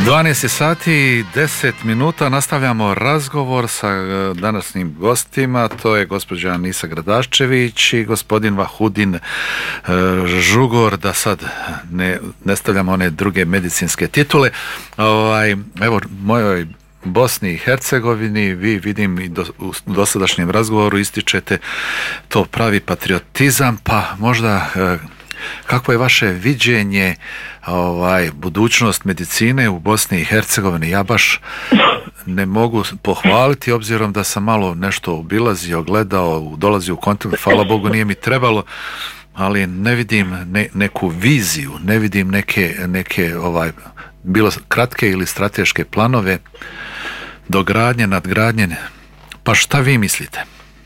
12 sati i 10 minuta, nastavljamo razgovor sa današnjim gostima, to je gospođa Nisa Gradaščević i gospodin Vahudin Žugor, da sad ne stavljamo one druge medicinske titule. Evo, mojoj Bosni i Hercegovini, vi vidim i u dosadašnjem razgovoru ističete to pravi patriotizam, pa možda kako je vaše viđenje budućnost medicine u Bosni i Hercegovini? Ja baš ne mogu pohvaliti, obzirom da sam malo nešto obilazio, gledao, dolazio u kontakt, hvala Bogu nije mi trebalo, ali ne vidim neku viziju, ne vidim neke bilo kratke ili strateške planove, dogradnje, nadgradnje. Pa šta vi mislite?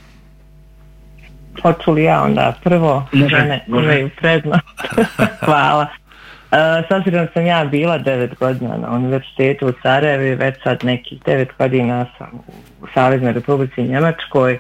Hoću li ja onda prvo? Žene imaju prednost. Hvala. S obzirom sam ja bila 9 godina na univerzitetu u Sarajevu, već sad nekih 9 godina sam u Saveznoj Republici Njemačkoj.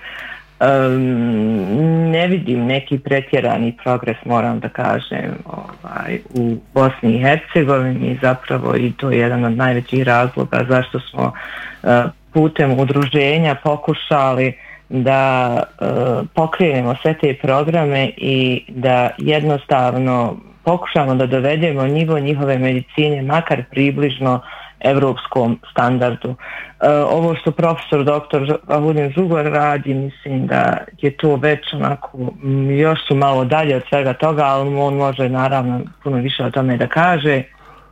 Ne vidim neki pretjerani progres, moram da kažem, u Bosni i Hercegovini, zapravo i to je jedan od najvećih razloga zašto smo putem udruženja pokušali da pokrenemo sve te programe i da jednostavno pokušamo da dovedemo nivo njihove medicine makar približno evropskom standardu. Ovo što profesor dr. Vahudin Žugor radi, mislim da je to već onako, još su malo dalje od svega toga, ali on može naravno puno više o tome da kaže.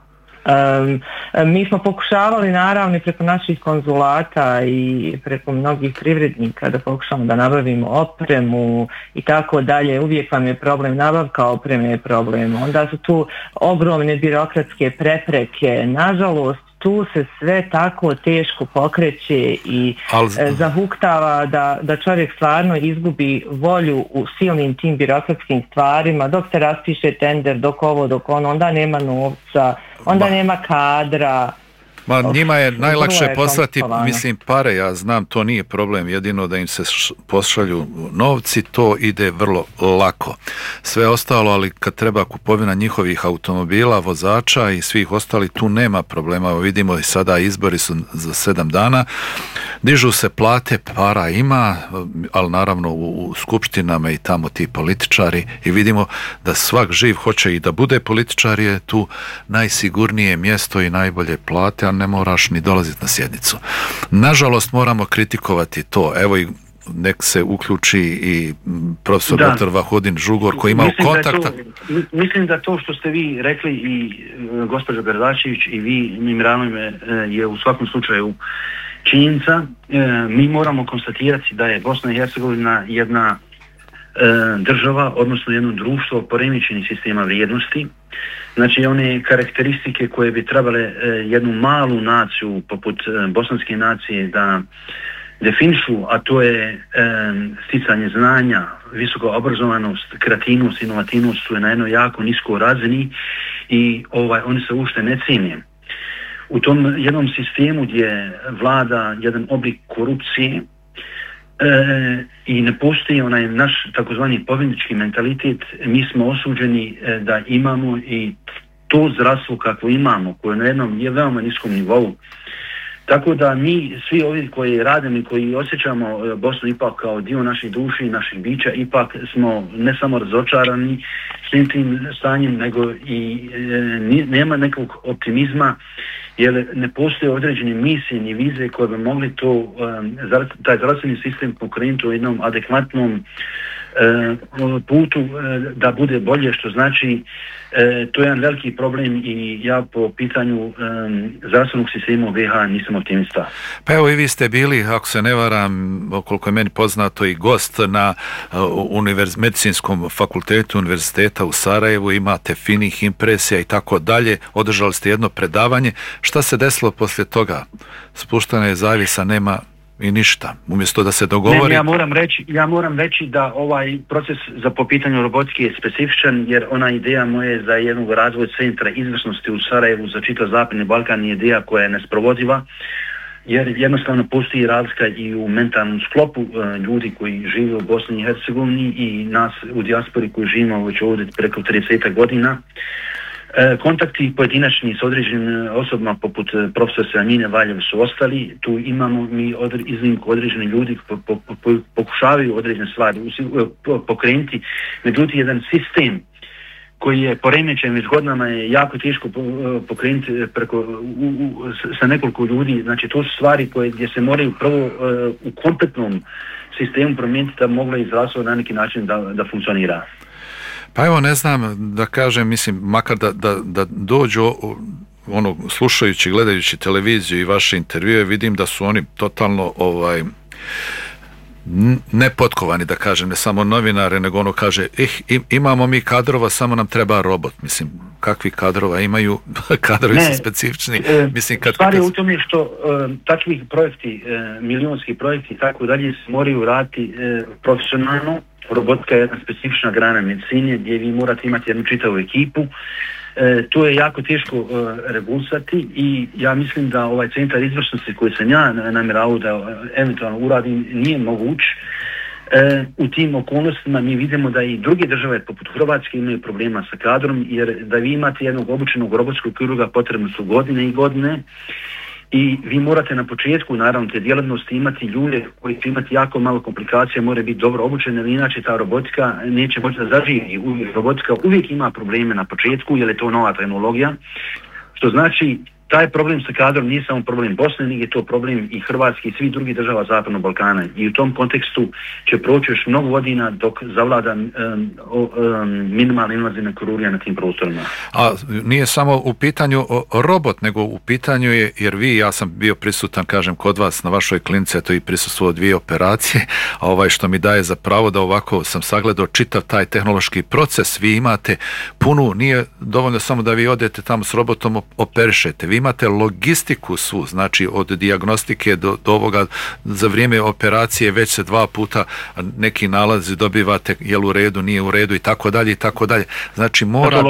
Mi smo pokušavali naravno preko naših konzulata i preko mnogih privrednika da pokušamo da nabavimo opremu i tako dalje. Uvijek vam je problem, nabavka opreme je problem. Onda su tu ogromne birokratske prepreke. Nažalost, tu se sve tako teško pokreće i zahuktava da čovjek stvarno izgubi volju u silnim tim birokratskim stvarima. Dok se raspiše tender, dok ovo, dok ono, onda nema novca, onda nema kadra. Ma njima je najlakše poslati, mislim, pare, ja znam, to nije problem, jedino da im se pošalju novci, to ide vrlo lako. Sve ostalo, ali kad treba kupovina njihovih automobila, vozača i svih ostalih, tu nema problema. Vidimo i sada izbori su za 7 dana, dižu se plate, para ima, ali naravno u skupštinama i tamo ti političari, i vidimo da svak živ hoće i da bude političar, je tu najsigurnije mjesto i najbolje plate, a ne moraš ni dolaziti na sjednicu. Nažalost, moramo kritikovati to. Evo i nek se uključi i profesor dr. Vahudin Žugor koji ima kontakta. Mislim da to što ste vi rekli i gospođa Gradaščević i vi, Mimranove, je u svakom slučaju činjenica. Mi moramo konstatirati da je Bosna i Hercegovina jedna država, odnosno jedno društvo poremećenih sistema vrijednosti. Znači one karakteristike koje bi trebale jednu malu naciju poput bosanske nacije da definišu, a to je sticanje znanja, visoka obrazovanost, kreativnost, inovativnost su na jednoj jako niskoj razini i oni se uopšte ne cijene. U tom jednom sistemu gdje vlada jedan oblik korupcije i ne postoji onaj naš takozvani pobjednički mentalitet, mi smo osuđeni da imamo i to zdravstvo kakvo imamo, koje na jednom je veoma niskom nivou. Tako da mi, svi ovi koji radimo i koji osjećamo Bosnu ipak kao dio naših duši i naših bića, ipak smo ne samo razočarani s tim stanjem, nego i nema nekog optimizma, jer ne postoje određene misije ni vize koje bi mogli taj zdravstveni sistem pokrenuti u jednom adekvatnom putu da bude bolje, što znači to je jedan veliki problem i ja po pitanju zdravstvenog sistema u BiH nisam optimista. Pa evo i vi ste bili, ako se ne varam, koliko je meni poznato, i gost na medicinskom fakultetu univerziteta u Sarajevu, imate finih impresija i tako dalje, održali ste jedno predavanje. Šta se desilo poslije toga? Spuštena je zavjesa, nema i ništa, umjesto da se dogovori. Ja moram reći da ovaj proces za po pitanju robotike je specifičan, jer ona ideja moje za jednog razvoj centra izvrsnosti u Sarajevu za čitav Zapadni Balkan je ideja koja je nesprovodiva, jer jednostavno postoji razlika i u mentalnom sklopu ljudi koji žive u Bosni i Hercegovini i nas u dijaspori koji živimo već ovdje preko 30 godina. Kontakti pojedinačni s određenim osobama poput profesora Anine Valjev su ostali. Tu imamo mi iznimku određeni ljudi pokušavaju određene stvari pokrenuti. Međutim, jedan sistem koji je poremećen već godinama je jako teško pokrenuti sa nekoliko ljudi. Znači, to su stvari gdje se moraju prvo u kompletnom sistemu promijeniti da moglo izraslo na neki način da funkcionira. Pa evo, ne znam da kažem, mislim, makar da dođu, slušajući, gledajući televiziju i vaše intervjue, vidim da su oni totalno nepotkovani, da kažem, ne samo novinare, nego kaže, imamo mi kadrova, samo nam treba robot. Mislim, kakvi kadrova imaju, kadrovi su specifični. Mislim, stvar je u tome što takvi projekti, milionski projekti i tako dalje se moraju raditi profesionalno. Robotika je jedna specifična grana medicine gdje vi morate imati jednu čitavu ekipu. To je jako teško regulirati i ja mislim da ovaj centar izvrsnosti koji sam ja namjeravao da eventualno uradim nije moguć. U tim okolnostima mi vidimo da i druge države poput Hrvatske imaju problema sa kadrom, jer da vi imate jednog obučenog robotskog kirurga potrebno su godine i godine. I vi morate na početku, naravno, te djelatnosti imati ljude koji će imati jako malo komplikacija, moraju biti dobro obučeni, ali inače ta robotika neće moći da zaživi. Robotika uvijek ima probleme na početku, jer je to nova tehnologija, što znači taj problem sa kadrom nije samo problem Bosne, nego je to problem i Hrvatske i svih drugih država Zapadnog Balkana. I u tom kontekstu će proći još mnogo godina dok zavlada minimalna invazivna kirurgija na tim prostorima. A nije samo u pitanju robot, nego u pitanju je, jer ja sam bio prisutan, kažem, kod vas na vašoj klinici, to i prisustvovao 2 operacije, što mi daje za pravo da ovako sam sagledao čitav taj tehnološki proces. Vi imate punu, nije dovoljno samo da vi odete tamo s robotom operišete, vi imate logistiku svu, znači od dijagnostike do ovoga, za vrijeme operacije već se 2 puta neki nalazi dobivate, je li u redu, nije u redu i tako dalje i tako dalje. Znači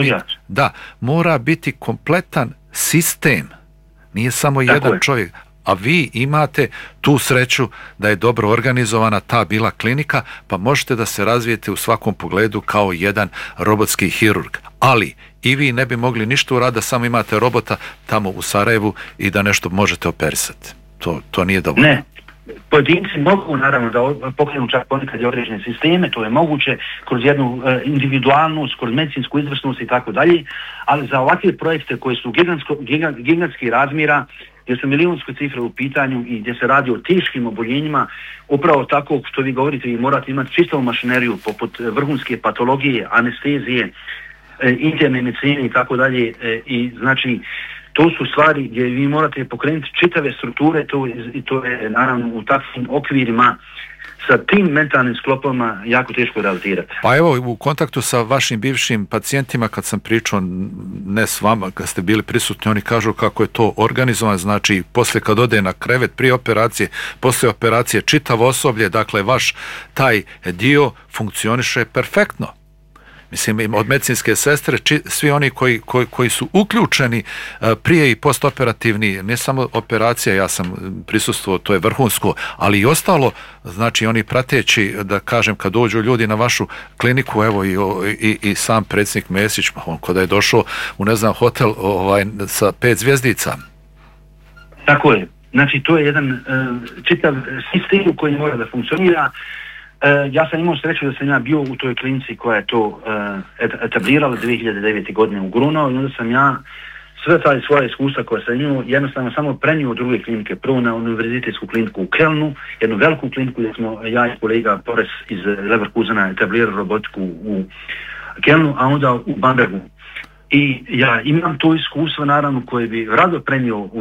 mora biti kompletan sistem, nije samo jedan čovjek. A vi imate tu sreću da je dobro organizovana ta bila klinika, pa možete da se razvijete u svakom pogledu kao jedan robotski hirurg. Ali i vi ne bi mogli ništa uraditi da samo imate robota tamo u Sarajevu i da nešto možete operisati. To nije dobro. Ne. Pojedinci mogu naravno da pokrenu čak ponekad i određene sisteme, to je moguće kroz jednu individualnost, kroz medicinsku izvrsnost i tako dalje, ali za ovakve projekte koji su gigantskih razmjera, gdje su milijunske cifre u pitanju i gdje se radi o teškim oboljenjima, upravo tako što vi govorite, vi morate imati čistavu mašineriju poput vrhunske patologije, anestezije, interne medicine i tako dalje, i znači to su stvari gdje vi morate pokrenuti čitave strukture, to je naravno u takvim okvirima sa tim mentalnim sklopama jako teško realizirati. Pa evo, u kontaktu sa vašim bivšim pacijentima, kad sam pričao, ne s vama, kad ste bili prisutni, oni kažu kako je to organizovano, znači poslije kad ode na krevet prije operacije, poslije operacije čitavo osoblje, dakle vaš taj dio funkcioniše perfektno. Mislim, od medicinske sestre, svi oni koji su uključeni prije i postoperativni, ne samo operacija, ja sam prisustvovao, to je vrhunsko, ali i ostalo, znači oni prateći, da kažem, kad dođu ljudi na vašu kliniku, evo i sam predsjednik Mesić, on kada je došao u, ne znam, hotel sa 5 zvjezdica. Tako je, znači to je jedan čitav sistem koji mora da funkcionira. Ja sam imao sreću da sam ja bio u toj klinici koja je to etablirala 2009. godine u Grunau, i onda sam ja sve taj svoje iskustva koje sam imao jednostavno samo prenio u druge klinike. Prvo na univerzitetsku kliniku u Kelnu, jednu veliku kliniku gdje smo ja i kolega Pores iz Leverkusena etablirali robotiku u Kelnu, a onda u Bambergu. I ja imam to iskustvo, naravno, koje bi rado prenio u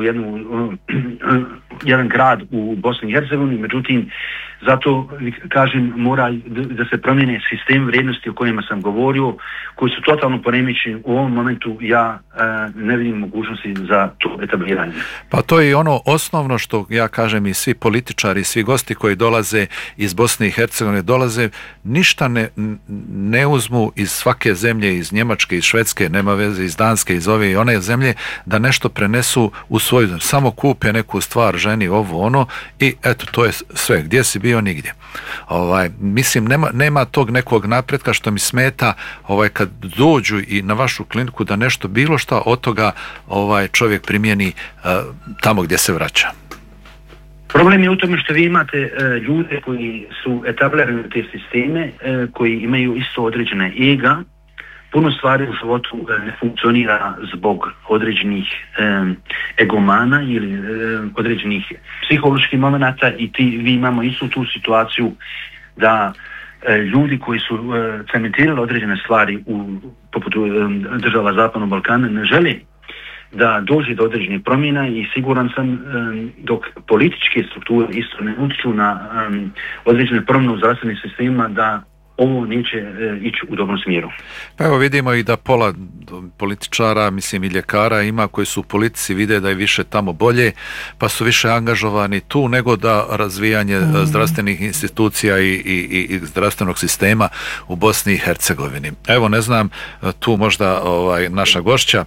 jedan grad u Bosni i Hercegovini, međutim, zato, kažem, mora da se promijene sistem vrijednosti o kojima sam govorio, koji su totalno poremećeni. U ovom momentu ja ne vidim mogućnosti za to etabliranje. Pa to je ono osnovno što ja kažem, i svi političari, svi gosti koji dolaze iz Bosne i Hercegovine dolaze, ništa ne uzmu iz svake zemlje, iz Njemačke, iz Švedske, nema veze iz Danske, iz ove i one zemlje, da nešto prenesu u svoju zemlju. Samo kupe neku stvar ženi, ovo ono i eto, to je sve. Gdje si bio? Nigdje. Mislim, nema tog nekog napretka što mi smeta kad dođu i na vašu kliniku da nešto bilo šta od toga čovjek primjeni tamo gdje se vraća. Problem je u tome što vi imate ljude koji su etablirani u te sisteme, koji imaju isto određene ega. Puno stvari u životu ne funkcionira zbog određenih egomana ili određenih psiholoških momenata i vi imamo istu tu situaciju da ljudi koji su cementirali određene stvari poput država Zapadnog Balkana ne žele da dođe do određenih promjena i siguran sam dok političke strukture isto ne utječu na određene promjene u zdravstvenim sistemima da ovo neće ići u dobrom smjeru. Pa evo vidimo i da pola političara, mislim i ljekara ima koji su u politici, vide da je više tamo bolje, pa su više angažovani tu nego da razvijanje zdravstvenih institucija i zdravstvenog sistema u Bosni i Hercegovini. Evo ne znam, tu možda naša gošća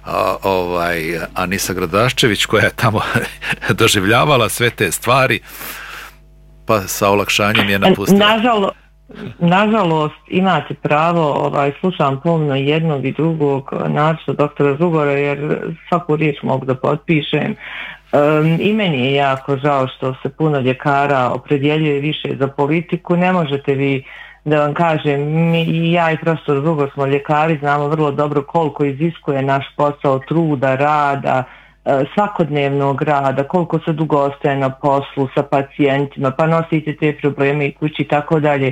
Anisa Gradaščević koja je tamo doživljavala sve te stvari, pa sa olakšanjem je napustila. Nažalost, imate pravo, slušam pomno jednog i drugog, naročito doktora Žugora, jer svaku riječ mogu da potpišem. I meni je jako žao što se puno ljekara opredjeljuje više za politiku. Ne možete vi, da vam kažem, ja i profesor Žugor smo ljekari, znamo vrlo dobro koliko iziskuje naš posao truda, rada, svakodnevnog rada, koliko se dugo ostaje na poslu sa pacijentima, pa nosite te probleme i kući i tako dalje.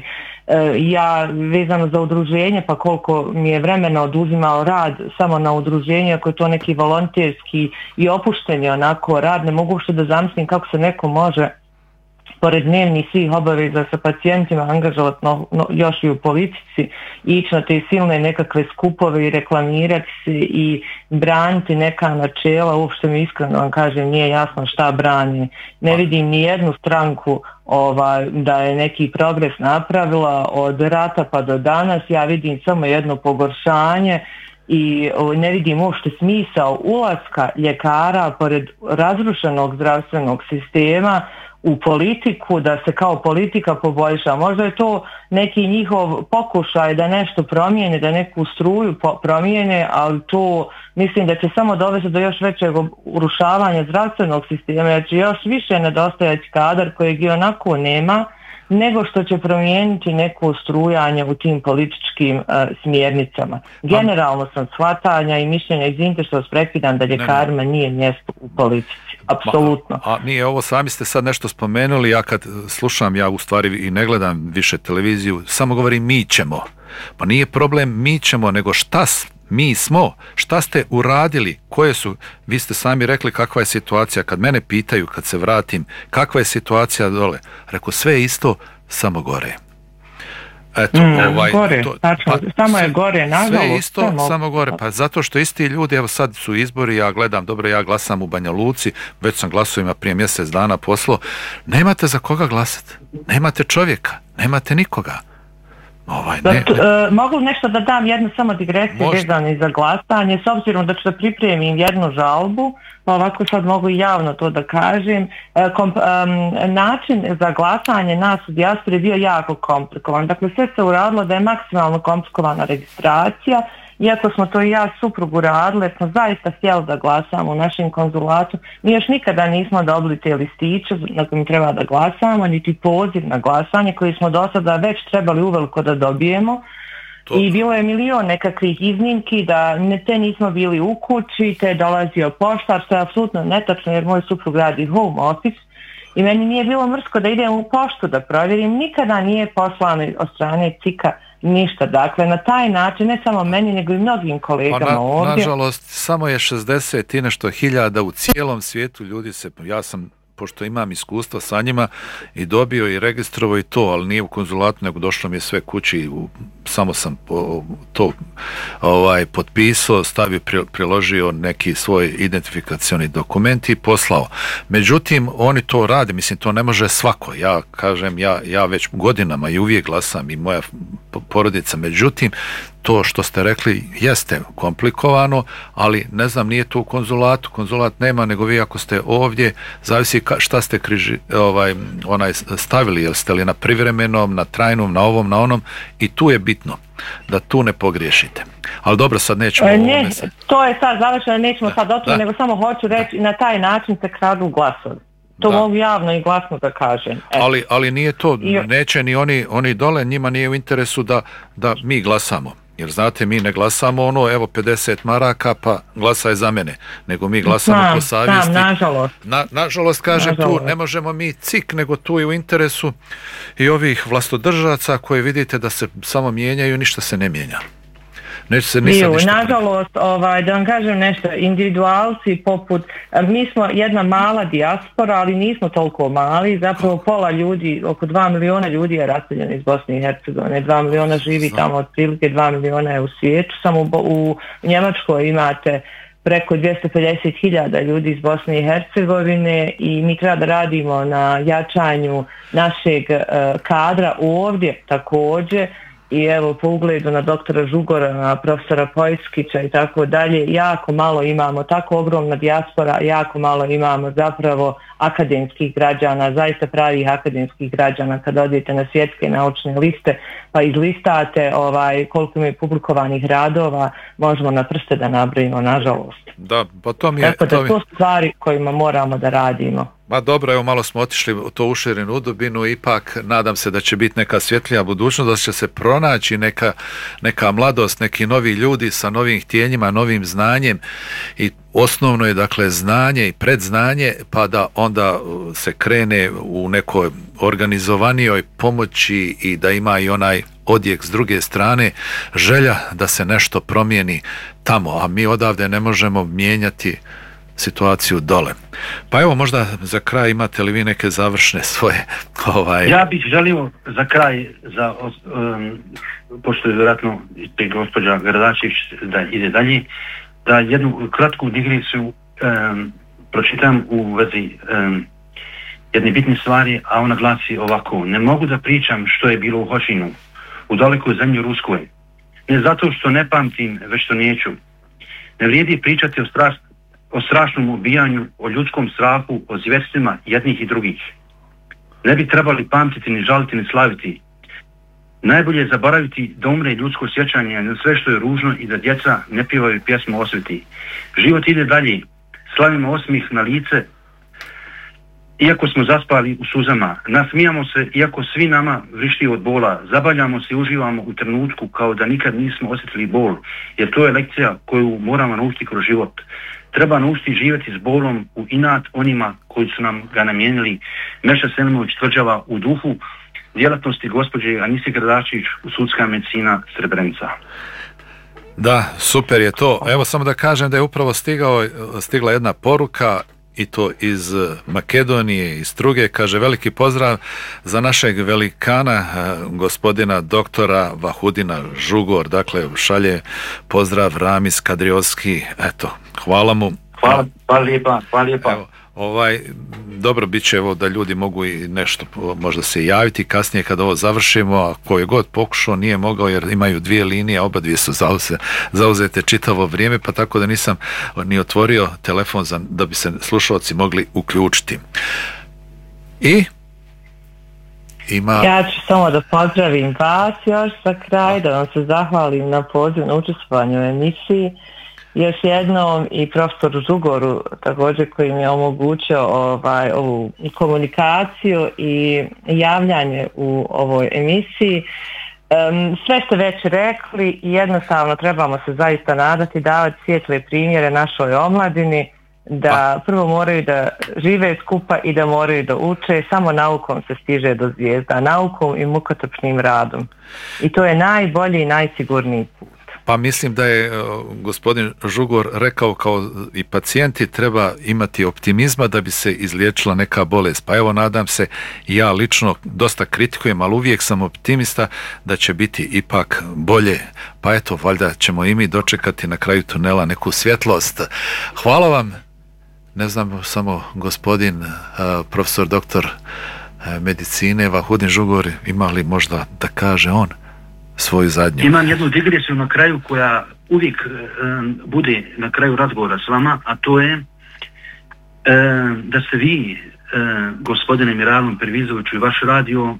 Ja vezano za udruženje, pa koliko mi je vremena oduzimao rad samo na udruženje, ako je to neki volonterski i opušteni onako rad, ne mogu uopšte da zamislim kako se neko može pored dnevnih svih obaveza sa pacijentima angažovati još i u politici, ići na te silne nekakve skupove i reklamirati se i braniti neka načela. Uopšte mi iskreno vam kažem nije jasno šta brani. Ne vidim ni jednu stranku da je neki progres napravila od rata pa do danas. Ja vidim samo jedno pogoršanje i ne vidim uopšte smisao ulaska ljekara pored razrušenog zdravstvenog sistema u politiku, da se kao politika poboljša. Možda je to neki njihov pokušaj da nešto promijene, da neku struju promijene, ali to mislim da će samo dovesti do još većeg urušavanja zdravstvenog sistema, jer će još više nedostajati kadar kojeg i onako nema, nego što će promijeniti neko strujanje u tim političkim smjernicama. Generalno sam shvatanja i mišljenja, izvinite što vas prekidam, da ljekarima nije mjesto u politici. Apsolutno. A nije ovo, sami ste sad nešto spomenuli, ja kad slušam, ja u stvari i ne gledam više televiziju, samo govorim mi ćemo. Pa nije problem mi ćemo, nego mi smo, šta ste uradili, vi ste sami rekli kakva je situacija, kad mene pitaju, kad se vratim, kakva je situacija dole, rekao sve isto, samo gore. Eto, gore, samo je gore, nažalost. Sve isto, samo gore, pa zato što isti ljudi, evo sad su izbori, ja glasam u Banja Luci, već sam glasovima prije mjesec dana poslao, nemate za koga glasati, nemate čovjeka, nemate nikoga. Mogu nešto da dam, jednu samo digresiju vezano za glasanje, s obzirom da ću da pripremim jednu žalbu, pa ovako sad mogu i javno to da kažem. Način za glasanje nas u dijaspori je bio jako komplikovan. Dakle, sve se uradilo da je maksimalno komplikovana registracija, iako smo to i ja suprugu radili, jer smo zaista htjeli da glasamo u našem konzulatu. Mi još nikada nismo dobili te listiće na kojim treba da glasamo, niti poziv na glasanje koji smo do sada već trebali uveliko da dobijemo. I bilo je milion nekakvih iznimki da te nismo bili u kući, te je dolazio poštar, što je apsolutno netačno jer moj suprug radi home office i meni nije bilo mrsko da idem u poštu da provjerim, nikada nije poslano od strane CIK-a ništa. Dakle, na taj način, ne samo meni, nego i mnogim kolegama ovdje. Nažalost, samo je 60 i nešto hiljada u cijelom svijetu ljudi ja sam, pošto imam iskustva sa njima, i dobio i registrovao i to, ali nije u konzulatu, nego došlo mi je sve kući, samo sam to potpisao, stavio, priložio neki svoj identifikacioni dokument i poslao. Međutim, oni to rade, mislim, to ne može svako. Ja kažem, ja već godinama i uvijek glasam i moja porodica, međutim, to što ste rekli jeste komplikovano, ali ne znam, nije to u konzulatu. Konzulat nema, nego vi ako ste ovdje, zavisi šta ste stavili, jel ste li na privremenom, na trajnom, na ovom, na onom, i tu je bitno da tu ne pogriješite. Ali dobro, sad nećemo to je sad završeno, nećemo sad o tome, nego samo hoću reći, na taj način se kradu glasovi. To mogu javno i glasno da kažem. Ali nije to, neće ni oni dole, njima nije u interesu da mi glasamo. Jer znate, mi ne glasamo evo 50 maraka pa glasaj za mene, nego mi glasamo po savjesti. Nažalost. Nažalost, kažem, tu ne možemo mi cik, nego tu je u interesu i ovih vlastodržaca koji vidite da se samo mijenjaju, ništa se ne mijenja. Nažalost, da vam kažem nešto, individualci poput, mi smo jedna mala dijaspora, ali nismo toliko mali, zapravo pola ljudi, oko 2 miliona ljudi je raseljeno iz Bosne i Hercegovine, 2 miliona živi tamo, otprilike 2 miliona je u svijetu, samo u Njemačkoj imate preko 250.000 ljudi iz Bosne i Hercegovine i mi treba da radimo na jačanju našeg kadra ovdje također. I evo, po ugledu na doktora Žugora, na profesora Pojskića i tako dalje, jako malo imamo, tako ogromna dijaspora, jako malo imamo zapravo akademskih građana, zaista pravih akademskih građana. Kad odete na svjetske naučne liste pa izlistate koliko imaju publikovanih radova, možemo na prste da nabrojimo, nažalost. Da, pa to su stvari kojima moramo da radimo. Ma dobro, evo malo smo otišli u to uširenu dubinu, ipak nadam se da će biti neka svjetlija budućnost, da će se pronaći neka mladost, neki novi ljudi sa novim htjenjima, novim znanjem, i osnovno je dakle znanje i predznanje, pa da onda se krene u nekoj organizovanijoj pomoći i da ima i onaj odjek s druge strane, želja da se nešto promijeni tamo, a mi odavde ne možemo mijenjati situaciju dole. Pa evo, možda za kraj imate li vi neke završne svoje Ja bih želio za kraj, pošto je vjerojatno gospođa Gradačević da ide dalje, da jednu kratku digresiju pročitam u vezi jedne bitne stvari, a ona glasi ovako: ne mogu da pričam što je bilo u Hošinu, u dalekoj zemlji Ruskoj, ne zato što ne pamtim, već što neću. Ne vrijedi pričati o strašnom ubijanju, o ljudskom strahu, o zvjerstvima jednih i drugih. Ne bi trebali pamtiti, ni žaliti, ni slaviti. Najbolje je zaboraviti da umre ljudsko sjećanje na sve što je ružno i da djeca ne pjevaju pjesmu o osveti. Život ide dalje, slavimo osmih na lice, iako smo zaspali u suzama. Nasmijamo se, iako svi nama vrišti od bola. Zabavljamo se i uživamo u trenutku kao da nikad nismo osjetili bol, jer to je lekcija koju moramo naučiti kroz život. Treba naučiti živjeti s bolom u inat onima koji su nam ga namijenili. Meša Selimović tvrđava u duhu djelatnosti gospođe Anise Gradačević u Sudska medicina Srebrenica. Da, super je to. Evo samo da kažem da je upravo stigla jedna poruka, i to iz Makedonije, iz Struge. Kaže: veliki pozdrav za našeg velikana, gospodina doktora Vahudina Žugor. Dakle, šalje pozdrav Ramis Kadriovski. Eto, hvala mu. Hvala lijepa. Evo, dobro bit će da ljudi mogu i nešto možda se javiti kasnije kad ovo završimo, a koji god pokušao nije mogao jer imaju dvije linije, oba dvije su zauzete čitavo vrijeme, pa tako da nisam ni otvorio telefon da bi se slušalci mogli uključiti. Ja ću samo da pozdravim vas još za kraj, da vam se zahvalim na poziv na učestvovanju u emisiji još jednom i profesoru Žugoru također koji mi je omogućio ovu komunikaciju i javljanje u ovoj emisiji. Sve ste već rekli i jednostavno trebamo se zaista nadati, davati svijetle primjere našoj omladini, da prvo moraju da žive skupa i da moraju da uče. Samo naukom se stiže do zvijezda, naukom i mukotrpnim radom. I to je najbolji i najsigurniji put. Pa mislim da je gospodin Žugor rekao, kao i pacijenti treba imati optimizma da bi se izliječila neka bolest. Pa evo, nadam se, ja lično dosta kritikujem, ali uvijek sam optimista da će biti ipak bolje. Pa eto, valjda ćemo i mi dočekati na kraju tunela neku svjetlost. Hvala vam. Ne znam, samo gospodin profesor doktor medicine Vahudin Žugor, ima li možda da kaže on svoju zadnju. Imam jednu digresiju na kraju koja uvijek bude na kraju razgovora s vama, a to je da ste vi, gospodine Miralom Pervizoviću, i vaš radio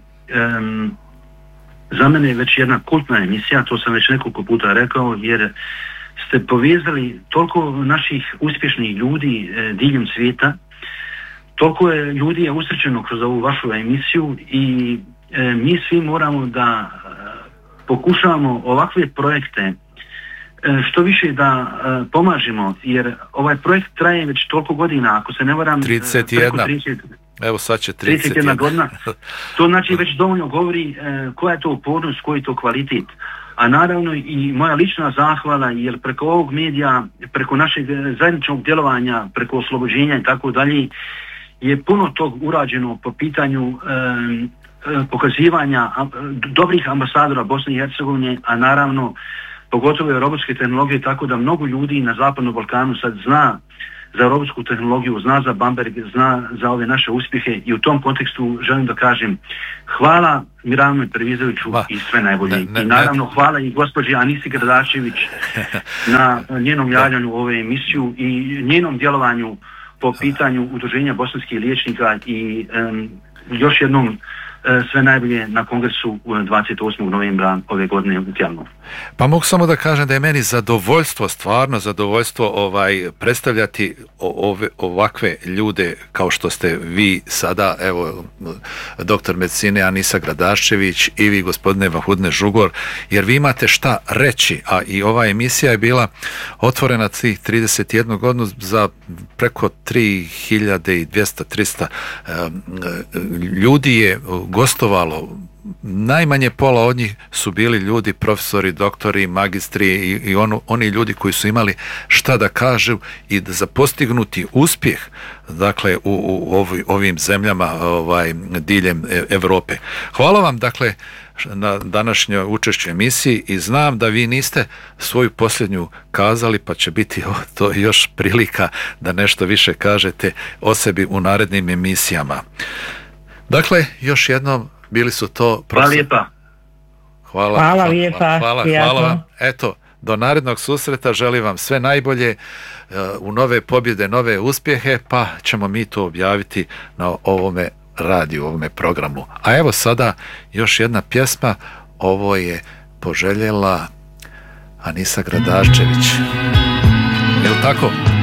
za mene je već jedna kultna emisija, to sam već nekoliko puta rekao, jer ste povezali toliko naših uspješnih ljudi diljem svijeta, toliko je ljudi je usrećeno kroz ovu vašu emisiju i mi svi moramo da pokušavamo ovakve projekte što više da pomažemo, jer ovaj projekt traje već toliko godina, ako se ne varam 31. Evo sad će 31 godina. To znači već dovoljno govori koja je to upornost, koji je to kvalitet. A naravno i moja lična zahvala, jer preko ovog medija, preko našeg zajedničkog djelovanja, preko oslobođenja i tako dalje, je puno tog urađeno po pitanju pokazivanja dobrih ambasadora Bosne i Hercegovine, a naravno pogotovo je robotske tehnologije, tako da mnogo ljudi na Zapadnom Balkanu sad zna za robotsku tehnologiju, zna za Bamberg, zna za ove naše uspjehe i u tom kontekstu želim da kažem hvala Miranu Pervizoviću i sve najbolje. I naravno hvala i gospođi Anisi Gradašević na njenom javljanju u ove emisiju i njenom djelovanju po pitanju udruženja bosanskih liječnika i još jednom sve najbolje na kongresu 28. novembra ove godine u Tjelnu. Pa mogu samo da kažem da je meni zadovoljstvo, stvarno zadovoljstvo predstavljati ovakve ljude kao što ste vi sada, evo doktor medicine Anisa Gradašević i vi gospodine Vahudne Žugor, jer vi imate šta reći, a i ova emisija je bila otvorena tih 31 godinu za preko 3200-300 ljudi je gostovalo. Najmanje pola od njih su bili ljudi, profesori, doktori, magistri i oni ljudi koji su imali šta da kažu i da za postignuti uspjeh, dakle u ovim zemljama diljem Europe. Hvala vam dakle na današnjoj učešću emisiji i znam da vi niste svoju posljednju kazali, pa će biti to još prilika da nešto više kažete o sebi u narednim emisijama. Dakle, još jednom bili su to... Hvala lijepa. Hvala lijepa. Hvala vam. Eto, do narednog susreta želim vam sve najbolje u nove pobjede, nove uspjehe, pa ćemo mi to objaviti na ovome radiju, ovome programu. A evo sada još jedna pjesma, ovo je poželjela Anisa Gradašević. Je li tako?